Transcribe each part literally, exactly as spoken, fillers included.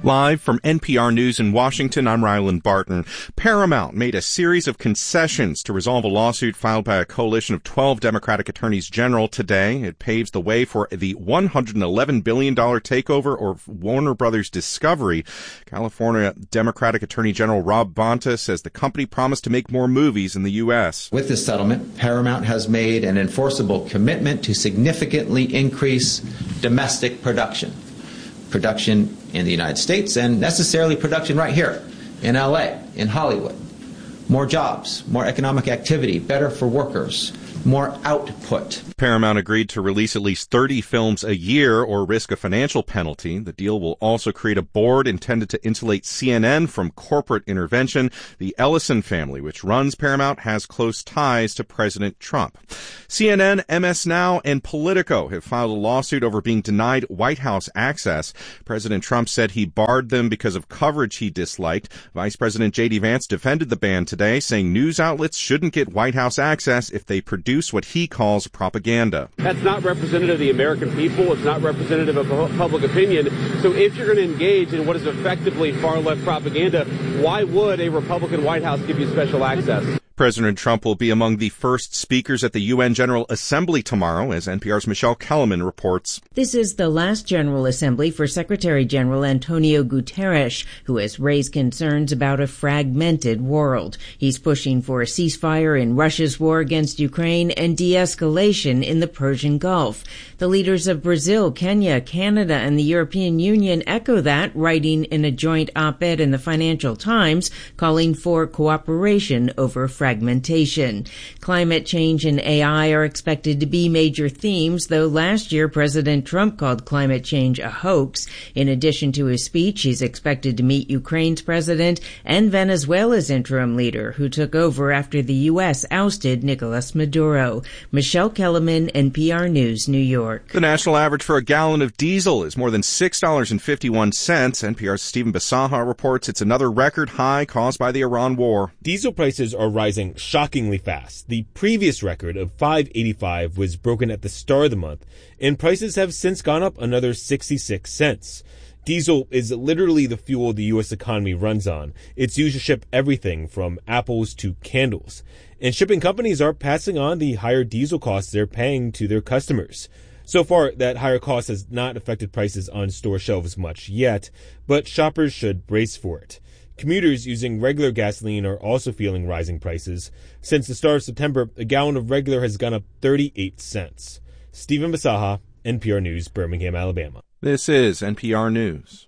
Live from N P R News in Washington, I'm Ryland Barton. Paramount made a series of concessions to resolve a lawsuit filed by a coalition of twelve Democratic attorneys general today. It paves the way for the one hundred eleven billion dollars takeover of Warner Brothers Discovery. California Democratic Attorney General Rob Bonta says the company promised to make more movies in the U S. With this settlement, Paramount has made an enforceable commitment to significantly increase domestic production. Production in the United States and necessarily production right here in L A, in Hollywood. More jobs, more economic activity, better for workers, more output. Paramount agreed to release at least thirty films a year or risk a financial penalty. The deal will also create a board intended to insulate C N N from corporate intervention. The Ellison family, which runs Paramount, has close ties to President Trump. C N N, M S Now, and Politico have filed a lawsuit over being denied White House access. President Trump said he barred them because of coverage he disliked. Vice President J D Vance defended the ban today, saying news outlets shouldn't get White House access if they produce what he calls propaganda. That's not representative of the American people. It's not representative of public opinion. So if you're going to engage in what is effectively far-left propaganda, why would a Republican White House give you special access? President Trump will be among the first speakers at the U N General Assembly tomorrow, as N P R's Michelle Kellerman reports. This is the last General Assembly for Secretary General Antonio Guterres, who has raised concerns about a fragmented world. He's pushing for a ceasefire in Russia's war against Ukraine and de-escalation in the Persian Gulf. The leaders of Brazil, Kenya, Canada, and the European Union echo that, writing in a joint op-ed in the Financial Times, calling for cooperation over fragmentation. Climate change and A I are expected to be major themes, though last year President Trump called climate change a hoax. In addition to his speech, he's expected to meet Ukraine's president and Venezuela's interim leader, who took over after the U S ousted Nicolas Maduro. Michelle Kellerman, N P R News, New York. The national average for a gallon of diesel is more than six dollars and fifty-one cents. N P R's Stephen Basaha reports it's another record high caused by the Iran war. Diesel prices are rising shockingly fast. The previous record of five dollars and eighty-five cents was broken at the start of the month, and prices have since gone up another sixty-six cents. Diesel is literally the fuel the U S economy runs on. It's used to ship everything from apples to candles. And shipping companies are passing on the higher diesel costs they're paying to their customers. So far, that higher cost has not affected prices on store shelves much yet, but shoppers should brace for it. Commuters using regular gasoline are also feeling rising prices. Since the start of September, a gallon of regular has gone up thirty-eight cents. Stephen Basaha, N P R News, Birmingham, Alabama. This is N P R News.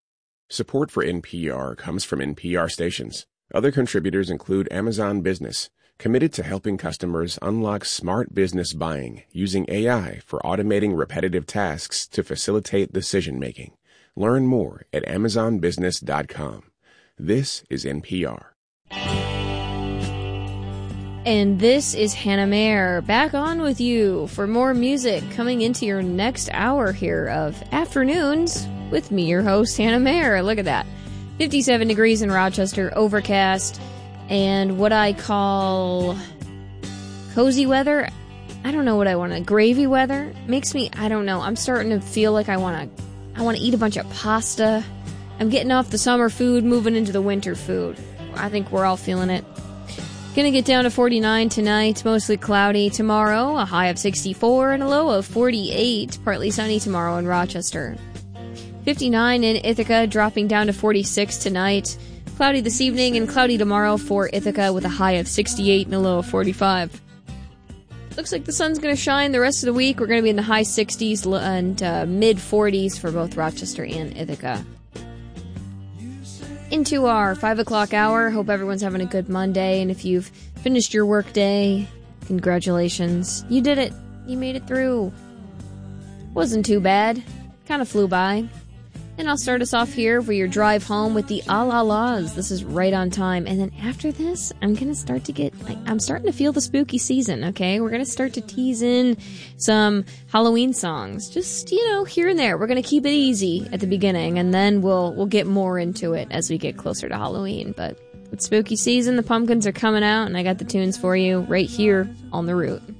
Support for N P R comes from N P R stations. Other contributors include Amazon Business, committed to helping customers unlock smart business buying using A I for automating repetitive tasks to facilitate decision-making. Learn more at amazon business dot com. This is N P R. And this is Hannah Mayer, back on with you for more music coming into your next hour here of Afternoons with me, your host, Hannah Mayer. Look at that. fifty-seven degrees in Rochester, overcast, and what I call cozy weather. I don't know what I want to, gravy weather. Makes me, I don't know, I'm starting to feel like I want to, I want to eat a bunch of pasta. I'm getting off the summer food, moving into the winter food. I think we're all feeling it. Gonna get down to forty-nine tonight, mostly cloudy. Tomorrow, a high of sixty-four and a low of forty-eight. Partly sunny tomorrow in Rochester. fifty-nine in Ithaca, dropping down to forty-six tonight. Cloudy this evening and cloudy tomorrow for Ithaca with a high of sixty-eight and a low of forty-five. Looks like the sun's going to shine the rest of the week. We're going to be in the high sixties and uh, mid forties for both Rochester and Ithaca. Into our five o'clock hour. Hope everyone's having a good Monday. And if you've finished your work day, congratulations. You did it. You made it through. Wasn't too bad. Kind of flew by. And I'll start us off here for your drive home with the Ah La Las. This is right on time. And then after this, I'm going to start to get, like, I'm starting to feel the spooky season, okay? We're going to start to tease in some Halloween songs. Just, you know, here and there. We're going to keep it easy at the beginning, and then we'll we'll get more into it as we get closer to Halloween. But it's spooky season, the pumpkins are coming out, and I got the tunes for you right here on The Root.